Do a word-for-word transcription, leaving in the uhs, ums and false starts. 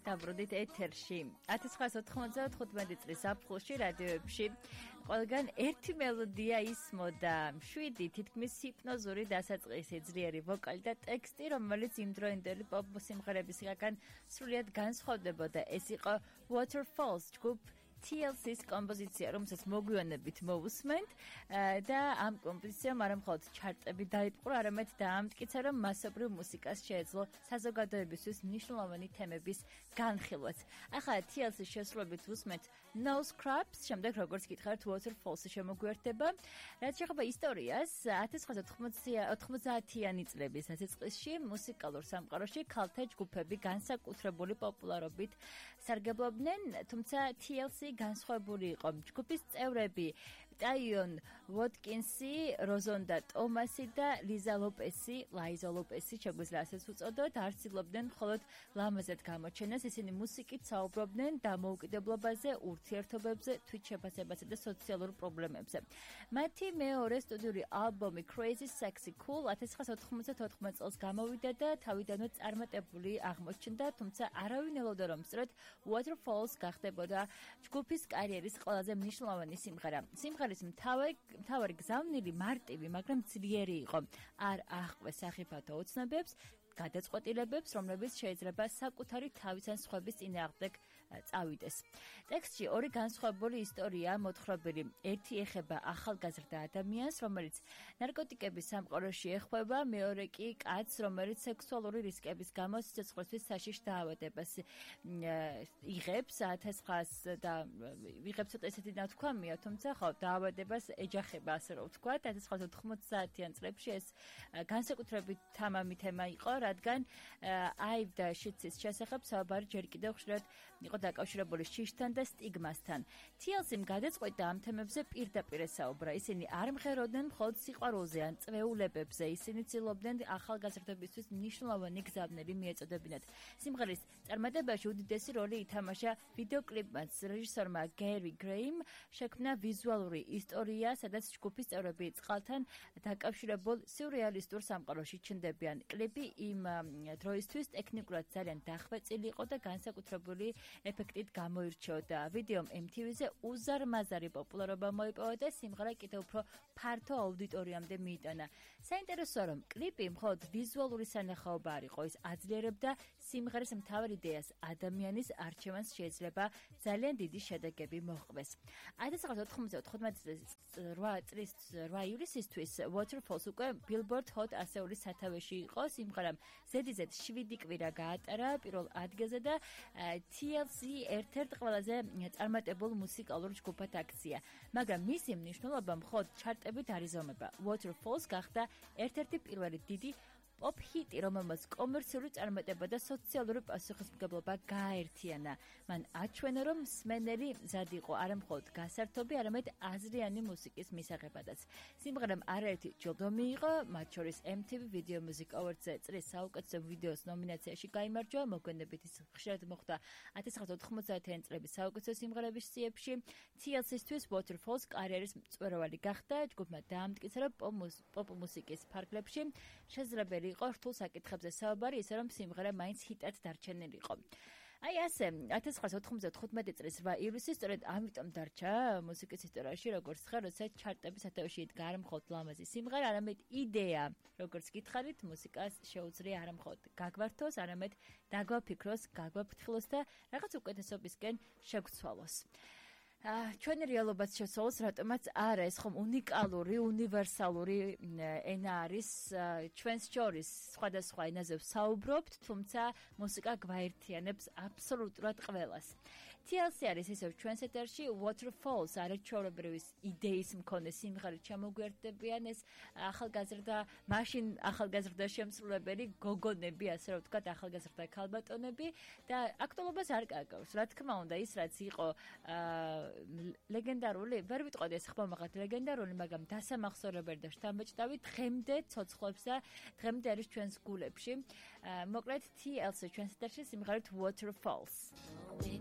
დაბრუნდით ეთერში. ათას ცხრაასი ოთხმოცდათხუთმეტი წლის ზაფხულში რადიოებში ყველგან ერთი მელოდია ისმოდა, შვიდი თითქმის ჰიპნოზური დასაწყისი ძლიერი ვოკალი და ტექსტი, რომელიც იმდროინდელი პოპ სიმღერებისგან სრულიად განსხვავდებოდა. ეს იყო Waterfalls ჯგუფ T L C-ის კომპოზიცია, რომელსაც მოგვიანებით მოვუსმენთ და ამ კომპოზიციამ არა მხოლოდ ჩარტები დაიპყრო, არამედ დაამტკიცა, რომ მასობრივ მუსიკას შეეძლო საზოგადოებისთვის მნიშვნელოვანი თემების განხილვაც. ახლა T L C-ის შესრულებით ვუსმენთ No Scrubs, შემდეგ როგორც გითხარით Waterfalls-ი შემოგვიერთდება. რაც შეეხება ისტორიას, ათას ცხრაასი ოცდაათიანი წლების დასაწყისში მუსიკალურ სამყაროში ქალთა ჯგუფები განსაკუთრებული პოპულარობით სარგებლობდნენ, თუმცა T L C განსხვავებული იყო. ჯგუფის წევრები ტაიონ ვოტკინსი, როზონდა ტომასი და ლიზა ლოპესი, ლაიზა ლოპესი, შეგვიძლია ასეც უწოდოთ, არ ცდილობდნენ მხოლოდ ლამაზად გამოჩენას, ისინი მუსიკით საუბრობდნენ დამოუკიდებლობაზე, ურთიერთობებზე, თვითშეფასებასა და სოციალურ პრობლემებზე. მათი მეორე სტუდიური ალბომი Crazy Sexy Cool ათას ცხრაასი ოთხმოცდათოთხმეტ წელს გამოვიდა და თავიდანვე წარმატებული აღმოჩნდა, თუმცა არავინ ელოდა, რომ სწორედ Waterfalls გახდებოდა ჯგუფის კარიერის ყველაზე მნიშვნელოვანი სიმღერა. სიმღერის მთავარი მთავარი გზავნილი მარტივი, მაგრამ ძლიერი იყო. არ აჰყვეს სახიფათო ოცნებებს, გადაწყვეტილებებს, რომლებიც შეიძლება საკუთარი თავის ან სხვების წინააღმდეგ წავიდეს. ტექსტში ორი განსხვავებული ისტორია მოთხრობილი. ერთი ეხება ახალგაზრდა ადამიანს, რომელიც ნარკოტიკების სამყაროში ეხვევა, მეორე კი კაცს, რომელიც სექსუალური რისკების გამო სიცოცხლისთვის საშიშ დაავადებას იღებს. ათას ცხრაასი და იღებს ცოტა ესეთი ნათქვამია, თუმცა ხო, დაავადებას ეჯახება, ასე რომ ვთქვათ. ათას ცხრაასი ოთხმოცდაათიან წლებში ეს განსაკუთრებით თამამი თემა იყო, რადგან აივ და შიცის შესახებ საუბარი ჯერ კიდევ ხშირად იყო დაკავშირებული შიშთან და სტიგმასთან. T L C-მ გადაწყვიტა ამ თემებზე პირდაპირ ესაუბრა. ისინი არ მღეროდნენ მხოლოდ სიყვარულზე ან წვეულებებზე, ისინი ცდილობდნენ ახალგაზრდებისთვის მნიშვნელოვანი გზავნილი მიეწოდებინათ. სიმღერის წარმატებაში უდიდესი როლი ითამაშა ვიდეოკლიპმაც. რეჟისორმა გერი გრეიმ შექმნა ვიზუალური ისტორია, სადაც ჯგუფის წევრები წყალთან დაკავშირებულ სიურრეალისტურ სამყაროში ჩნდებიან. კლიპი იმ დროისთვის ტექნიკურად ძალიან დახვეწილი იყო და განსაკუთრებული ეფექტით გამოირჩეოდა. ვიდეომ M T V-ზე უზარმაზარი პოპულარობა მოიპოვა და სიმღერა კიდევ უფრო ფართო აუდიტორიამდე მიიტანა. საინტერესოა, რომ კლიპი მხოლოდ ვიზუალური სანახაობა არ იყო, ის აძლიერებდა სიმღერის მთავარ იდეას, ადამიანის არჩევანს შეიძლება ძალიან დიდი შედეგები მოჰყვეს. ათას ცხრაასი ოთხმოცდათხუთმეტი წლის რვა ივლისისთვის Waterfalls უკვე Billboard Hot ასეულის სათავეში იყო. სიმღერამ ზედიზედ შვიდი კვირა გაატარა პირველ ადგილზე და T L C ერთ-ერთ ყველაზე წარმატებულ მუსიკალურ ჯგუფად აქცია. მაგრამ მისი მნიშვნელობა მხოლოდ ჩარტებით არ იზომება. Waterfalls გახდა ერთ-ერთი პირველი დიდი პოპ ჰიტი, რომელმაც კომერციული წარმატება და სოციალური პასუხისმგებლობა გააერთიანა. მან აჩვენა, რომ მსმენელი მზად იყო არა მხოლოდ გასართობი, არამედ აზრიანი მუსიკის მისაღებადაც. სიმღერამ არაერთი ჯილდო მიიღო, მათ შორის M T V Video Music Awards-ზე წლის საუკეთესო ვიდეოს ნომინაციაში გაიმარჯვა, მოგვიანებით ის ხშირად მოხვდა ათას ცხრაასი ოცდაათიანი წლების საუკეთესო სიმღერების სიებში. T L C-ისთვის Waterfalls კარიერის მწვერვალი გახდა, ჯგუფმა დაამტკიცა, რომ პოპ მუსიკის ფარგლებში შესაძლებელი იყო რთულ საკითხებზე საუბარი, ისე რომ სიმღერა მაინც ჰიტად დარჩენილიყო. აი ასე, ათას ცხრაასი ოთხმოცდათხუთმეტი წლის რვა ივლისი სწორედ ამიტომ დარჩა მუსიკის ისტორიაში, როგორც ხარ, როცა ჩარტების სათავეში იდგა არა მხოლოდ ლამაზი სიმღერა, არამედ იდეა. როგორც გითხარით, მუსიკას შეუძლია არა მხოლოდ გაგვართოს, არამედ დაგვაფიქროს, გაგვაფრთხილოს და რაღაც უკეთესობისკენ შეგვცვალოს. ჩვენი რეალობაც შეცვალოს, რატომაც არა, ეს ხომ უნიკალური, უნივერსალური ენა არის ჩვენს შორის, სხვადასხვა ენაზე ვსაუბრობთ, თუმცა მუსიკა გვაერთიანებს აბსოლუტურად ყველას. T L C არის ისევ ჩვენს ეთერში, Waterfalls არაჩვეულებრივი იდეის მქონე სიმღერით ჩამოგვიერთდებიან, ეს ახალგაზრდა, მაშინ ახალგაზრდა შემსრულებელი გოგონები, ასე რომ ვთქვათ, ახალგაზრდა ქალბატონები და აქტუალობას არ კარგავს. რა თქმა უნდა, ის რაც იყო ლეგენდარული, ვერ ვიტყოდი ეს ხმამაღად ლეგენდარული, მაგრამ დასამახსოვრებელი და შთამბეჭდავი დღემდე ცოცხლობს და დღემდე არის ჩვენს გულებში. მოკლედ T L C ჩვენს ეთერში სიმღერით Waterfalls.